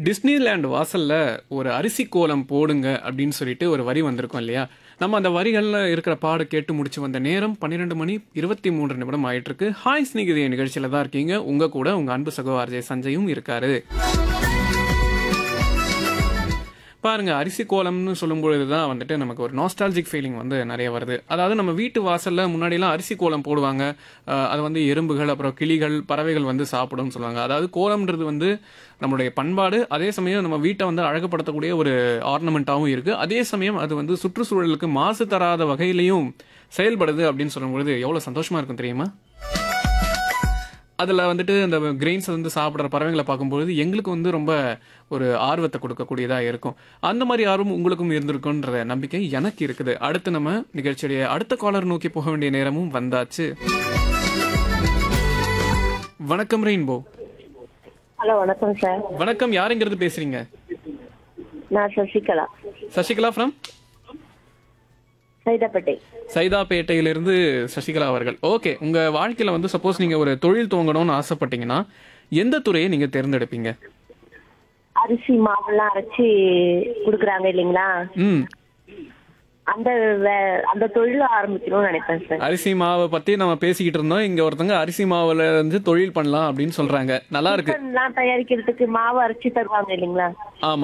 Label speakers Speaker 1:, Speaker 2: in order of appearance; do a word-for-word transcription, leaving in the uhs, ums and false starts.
Speaker 1: Disneyland வாசல்ல ஒரு அரிசி கோலம் போடுங்க அப்படின்னு சொல்லிட்டு ஒரு வரி வந்திருக்கும் இல்லையா? நம்ம அந்த வரிகள்ல இருக்கிற பாட கேட்டு முடிச்சு வந்த நேரம் பன்னிரண்டு மணி இருபத்தி மூன்று நிமிடம் ஆயிட்டு இருக்கு. ஹாய் ஸ்நேகிதிய நிகழ்ச்சியில தான் இருக்கீங்க. உங்க கூட உங்க அன்பு சகோ ஆர்ஜே சஞ்சயும் இருக்காரு. பாருங்க, அரிசி கோலம்னு சொல்லும்பொழுது தான் வந்துட்டு நமக்கு ஒரு நாஸ்டாலஜிக் ஃபீலிங் வந்து நிறைய வருது. அதாவது நம்ம வீட்டு வாசல்ல முன்னாடிலாம் அரிசி கோலம் போடுவாங்க. அஹ் அது வந்து எறும்புகள், அப்புறம் கிளிகள், பறவைகள் வந்து சாப்பிடும்னு சொல்லுவாங்க. அதாவது கோலம்ன்றது வந்து நம்மளுடைய பண்பாடு, அதே சமயம் நம்ம வீட்டை வந்து அழகுபடுத்தக்கூடிய ஒரு ஆர்னமெண்ட்டாகவும் இருக்கு. அதே சமயம் அது வந்து சுற்றுச்சூழலுக்கு மாசு தராத வகையிலையும் செயல்படுது அப்படின்னு சொல்லும்பொழுது எவ்வளவு சந்தோஷமா இருக்கும் தெரியுமா? அதில் வந்துட்டு அந்த கிரெயின்ஸ் வந்து சாப்பிட்ற பறவைகளை பார்க்கும்போது எங்களுக்கு வந்து ரொம்ப ஒரு ஆர்வத்தை கொடுக்கக்கூடியதாக இருக்கும். அந்த மாதிரி ஆர்வம் உங்களுக்கும் இருந்திருக்குன்ற நம்பிக்கை எனக்கு இருக்குது. அடுத்து நம்ம நிகழ்ச்சியுடைய அடுத்த காலர் நோக்கி போக வேண்டிய நேரமும் வந்தாச்சு. வணக்கம் ரெயின்போ.
Speaker 2: ஹலோ, வணக்கம் சார்.
Speaker 1: வணக்கம், யாருங்கிறது பேசுறீங்க?
Speaker 2: நான் சசிகலா,
Speaker 1: சசிகலா ஃப்ரம்
Speaker 2: சைதாப்பேட்டை.
Speaker 1: சைதாப்பேட்டையிலிருந்து சசிகலா அவர்கள். ஓகே, உங்க வாழ்க்கையில வந்து சப்போஸ் நீங்க ஒரு தொழில் துவங்கணும்னு ஆசைப்பட்டீங்கன்னா எந்த துறையை நீங்க தேர்ந்தெடுப்பீங்க?
Speaker 2: அரிசி மாவெல்லாம் அரைச்சி கொடுக்குறாங்க இல்லைங்களா,
Speaker 1: ம்
Speaker 2: அந்த வே- அந்த தொழில் ஆரம்பிக்கணும்னு நினைப்பேன் சார்.
Speaker 1: அரிசி மாவை பத்தி நம்ம பேசிக்கிட்டு இருந்தோம். இங்க ஒருத்தங்க அரிசி மாவுல இருந்து தொழில் பண்ணலாம் அப்படின்னு சொல்றாங்க. நல்லா இருக்கு.
Speaker 2: டிஃபன்லாம் தயாரிக்கிறதுக்கு மாவு அரைச்சி தருவாங்க இல்லைங்களா.
Speaker 1: ஆமா.